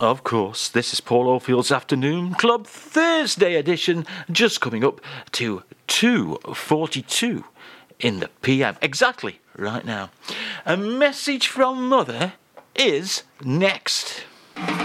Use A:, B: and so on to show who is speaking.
A: Of course, this is Paul Oldfield's Afternoon Club Thursday edition, just coming up to 2:42 in the PM. Exactly right now. A message from Mother is next.